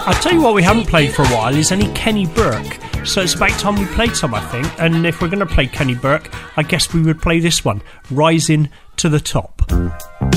I'll tell you what we haven't played for a while is any Kenny Burke. So it's about time we played some, I think. And if we're going to play Kenny Burke, I guess we would play this one, Rising to the Top.